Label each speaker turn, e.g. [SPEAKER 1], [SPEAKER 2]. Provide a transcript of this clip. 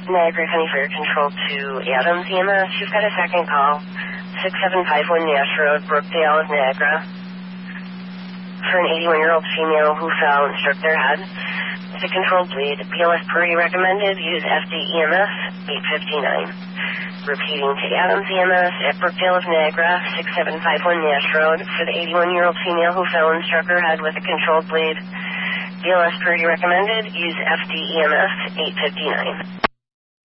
[SPEAKER 1] Niagara County Fire Control to Adams EMS. You've got a second call. 6751 Nash Road, Brookdale, Niagara. For an 81-year-old female who fell and struck their head. It's a controlled bleed. BLS Purdy recommended. Use FD-EMS 859. Repeating to Adams EMS at Brookdale of Niagara, 6751 Nash Road. For the 81-year-old female who fell and struck her head with a controlled bleed. BLS Purdy recommended. Use FD-EMS 859.